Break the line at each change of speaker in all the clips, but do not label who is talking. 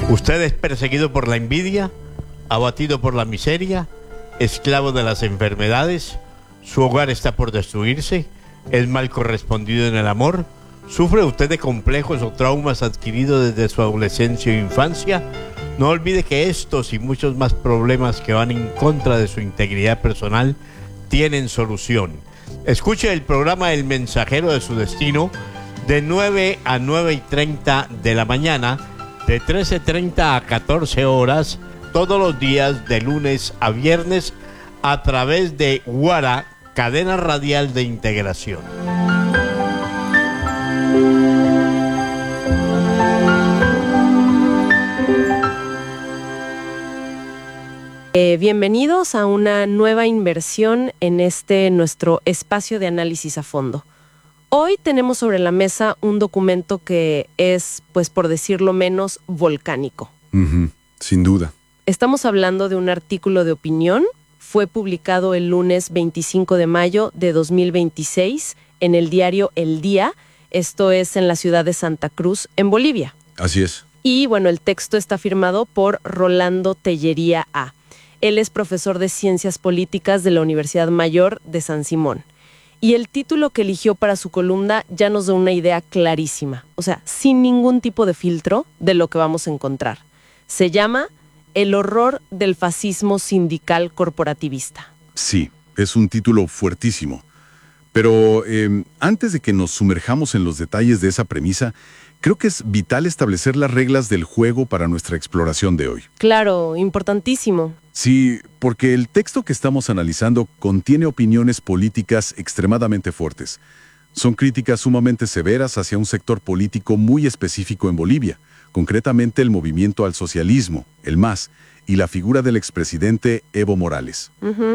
Usted es perseguido por la envidia, abatido por la miseria, esclavo de las enfermedades, su hogar está por destruirse, es mal correspondido en el amor, sufre usted de complejos o traumas adquiridos desde su adolescencia o infancia. No olvide que estos y muchos más problemas que van en contra de su integridad personal tienen solución. Escuche el programa El Mensajero de su Destino de 9 a 9:30 de la mañana, de 13:30 a 14 horas, todos los días de lunes a viernes a través de Guara, cadena radial de integración.
Bienvenidos a una nueva inversión en nuestro espacio de análisis a fondo. Hoy tenemos sobre la mesa un documento que es, pues por decirlo menos, volcánico.
Sin duda.
Estamos hablando de un artículo de opinión. Fue publicado el lunes 25 de mayo de 2026 en el diario El Día. Esto es en la ciudad de Santa Cruz, en Bolivia.
Así es.
Y bueno, el texto está firmado por Rolando Tellería A. Él es profesor de Ciencias Políticas de la Universidad Mayor de San Simón. Y el título que eligió para su columna ya nos da una idea clarísima, o sea, sin ningún tipo de filtro de lo que vamos a encontrar. Se llama El horror del fascismo sindical corporativista.
Sí, es un título fuertísimo. Pero antes de que nos sumerjamos en los detalles de esa premisa, creo que es vital establecer las reglas del juego para nuestra exploración de hoy.
Claro, importantísimo.
Sí, porque el texto que estamos analizando contiene opiniones políticas extremadamente fuertes. Son críticas sumamente severas hacia un sector político muy específico en Bolivia, concretamente el movimiento al socialismo, el MAS, y la figura del expresidente Evo Morales.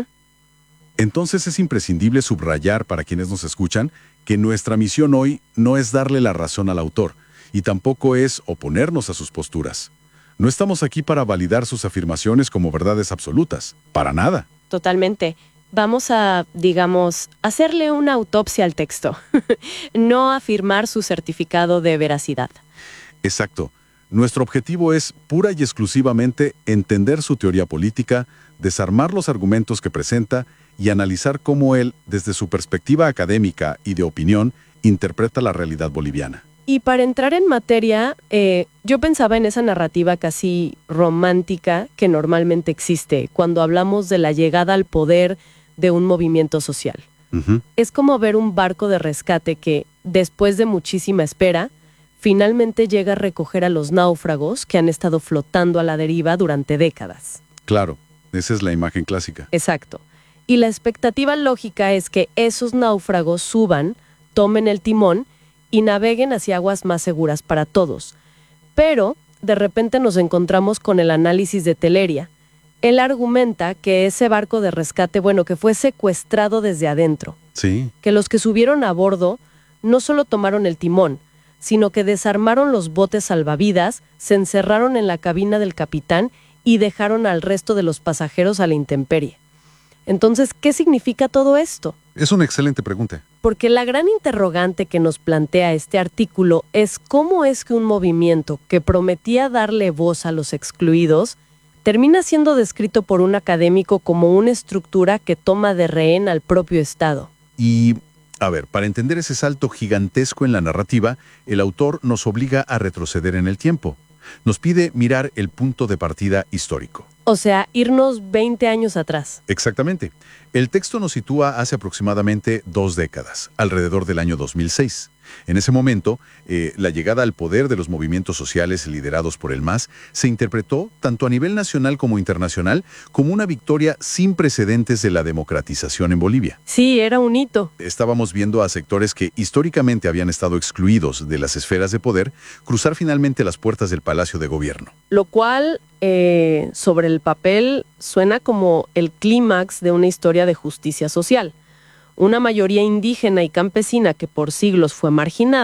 Entonces es imprescindible subrayar para quienes nos escuchan que nuestra misión hoy no es darle la razón al autor, y tampoco es oponernos a sus posturas. No estamos aquí para validar sus afirmaciones como verdades absolutas, para nada.
Totalmente. Vamos a, digamos, hacerle una autopsia al texto, no afirmar su certificado de veracidad.
Exacto. Nuestro objetivo es pura y exclusivamente entender su teoría política, desarmar los argumentos que presenta y analizar cómo él, desde su perspectiva académica y de opinión, interpreta la realidad boliviana.
Y para entrar en materia, yo pensaba en esa narrativa casi romántica que normalmente existe cuando hablamos de la llegada al poder de un movimiento social. Es como ver un barco de rescate que, después de muchísima espera, finalmente llega a recoger a los náufragos que han estado flotando a la deriva durante décadas.
Claro, esa es la imagen clásica.
Exacto. Y la expectativa lógica es que esos náufragos suban, tomen el timón y naveguen hacia aguas más seguras para todos. Pero, de repente nos encontramos con el análisis de Tellería. Él argumenta que ese barco de rescate, que fue secuestrado desde adentro.
Sí.
Que los que subieron a bordo no solo tomaron el timón, sino que desarmaron los botes salvavidas, se encerraron en la cabina del capitán y dejaron al resto de los pasajeros a la intemperie. Entonces, ¿qué significa todo esto?
Es una excelente pregunta.
Porque la gran interrogante que nos plantea este artículo es cómo es que un movimiento que prometía darle voz a los excluidos termina siendo descrito por un académico como una estructura que toma de rehén al propio Estado.
Y, a ver, para entender ese salto gigantesco en la narrativa, el autor nos obliga a retroceder en el tiempo. Nos pide mirar el punto de partida histórico.
O sea, irnos 20 años atrás.
Exactamente. El texto nos sitúa hace aproximadamente 2 décadas, alrededor del año 2006. En ese momento, la llegada al poder de los movimientos sociales liderados por el MAS se interpretó, tanto a nivel nacional como internacional, como una victoria sin precedentes de la democratización en Bolivia.
Sí, era un hito.
Estábamos viendo a sectores que históricamente habían estado excluidos de las esferas de poder cruzar finalmente las puertas del Palacio de Gobierno.
Lo cual, sobre el papel, suena como el clímax de una historia de justicia social. Una mayoría indígena y campesina que por siglos fue marginada